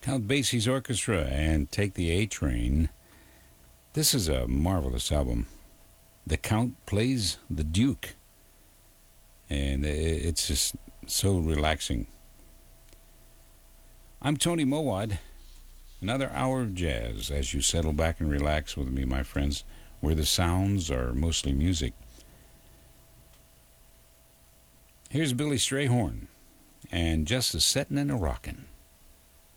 Count Basie's Orchestra and Take the A Train. This is a marvelous album. The Count plays the Duke, and it's just so relaxing. I'm Tony Mowat. Another hour of jazz as you settle back and relax with me, my friends, where the sounds are mostly music. Here's Billy Strayhorn and Just a Settin' and a Rockin'.